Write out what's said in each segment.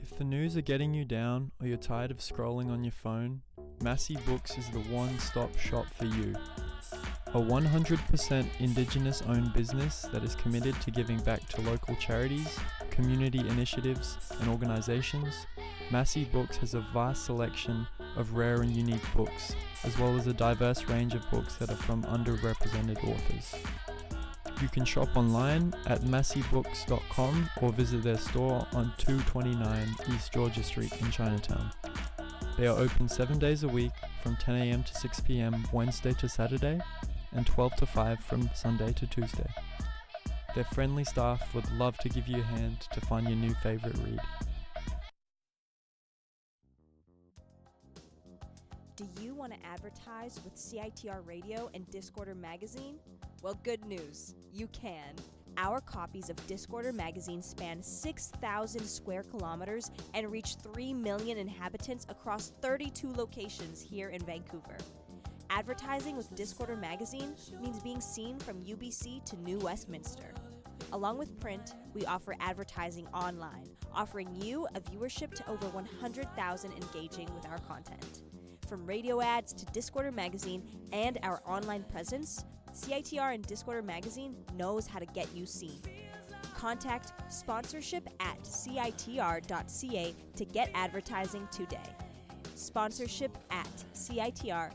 If the news are getting you down or you're tired of scrolling on your phone, Massey Books is the one-stop shop for you. A 100% Indigenous-owned business that is committed to giving back to local charities, community initiatives, and organizations, Massey Books has a vast selection of rare and unique books, as well as a diverse range of books that are from underrepresented authors. You can shop online at masseybooks.com or visit their store on 229 East Georgia Street in Chinatown. They are open 7 days a week from 10 a.m. to 6 p.m. Wednesday to Saturday and 12 to 5 from Sunday to Tuesday. Their friendly staff would love to give you a hand to find your new favorite read. Do you want to advertise with CITR Radio and Discorder Magazine? Well, good news. You can. Our copies of Discorder Magazine span 6,000 square kilometers and reach 3 million inhabitants across 32 locations here in Vancouver. Advertising with Discorder Magazine means being seen from UBC to New Westminster. Along with print, we offer advertising online, offering you a viewership to over 100,000 engaging with our content. From radio ads to Discorder Magazine and our online presence, CITR and Discorder Magazine knows how to get you seen. Contact sponsorship at citr.ca to get advertising today. Sponsorship at citr.ca.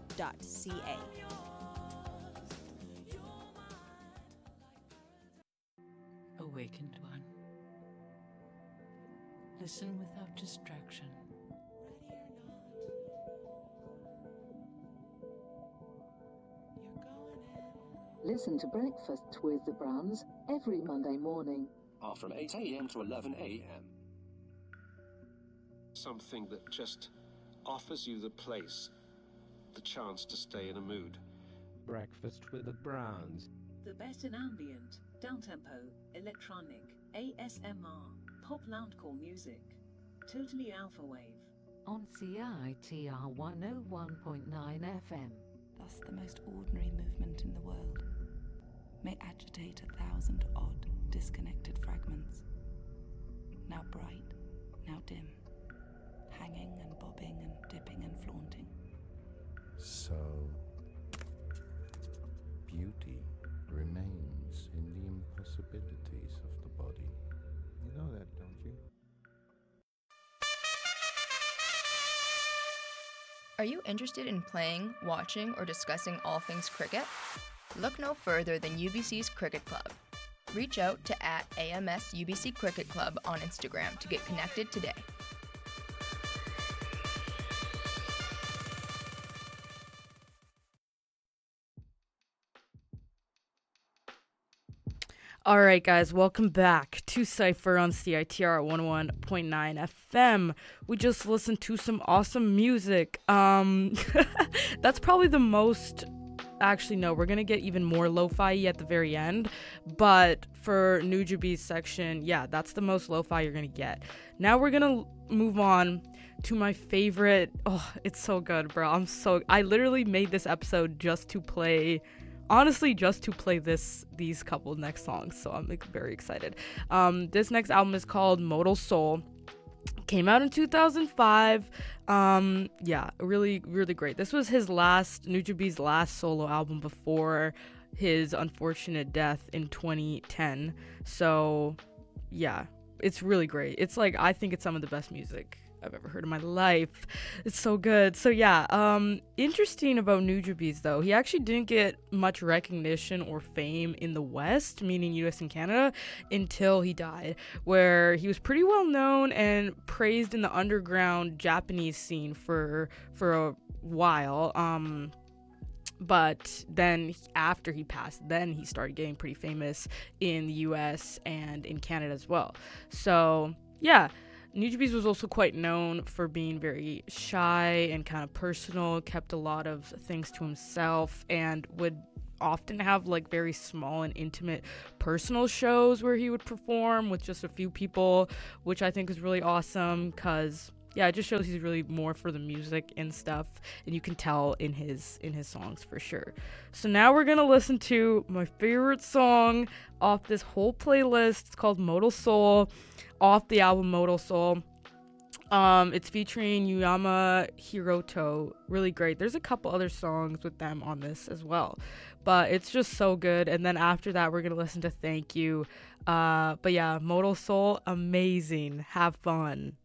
Awakened one. Listen without distraction. Listen to Breakfast with the Browns every Monday morning. Are from 8 a.m. to 11 a.m. Something that just offers you the place, the chance to stay in a mood. Breakfast with the Browns. The best in ambient, downtempo, electronic, ASMR, pop loudcore music. Totally alpha wave. On CITR 101.9 FM. Thus the most ordinary movement in the world may agitate 1,000 odd, disconnected fragments, now bright, now dim, hanging and bobbing and dipping and flaunting. So, beauty remains in the impossibilities of the body. You know that, don't you? Are you interested in playing, watching, or discussing all things cricket? Look no further than UBC's Cricket Club. Reach out to @AMS UBC Cricket Club on Instagram to get connected today. All right, guys, welcome back to Cypher on CITR 101.9 FM. We just listened to some awesome music. That's probably the most... Actually, no, we're going to get even more lo-fi at the very end. But for Nujubi's section, yeah, that's the most lo-fi you're going to get. Now we're going to move on to my favorite... Oh, it's so good, bro. I literally made this episode just to play... Honestly, just to play these couple next songs, so I'm very excited. This next album is called Modal Soul. Came out in 2005. Yeah, really, really great. This was Nujubi's last solo album before his unfortunate death in 2010. So, yeah, it's really great. It's I think it's some of the best music I've ever heard in my life. It's so good. So yeah, interesting about Nujubi's though, he actually didn't get much recognition or fame in the West, meaning US and Canada, until he died, where he was pretty well known and praised in the underground Japanese scene for a while. But then after he passed, then he started getting pretty famous in the US and in Canada as well. So yeah, Nujubi's was also quite known for being very shy and kind of personal, kept a lot of things to himself, and would often have very small and intimate personal shows where he would perform with just a few people, which I think is really awesome because, yeah, it just shows he's really more for the music and stuff, and you can tell in his songs for sure. So now we're gonna listen to my favorite song off this whole playlist. It's called Modal Soul, off the album Modal Soul. It's featuring Yuyama Hiroto. Really great. There's a couple other songs with them on this as well, but it's just so good. And then after that, we're gonna listen to Thank You. But yeah, Modal Soul, amazing. Have fun.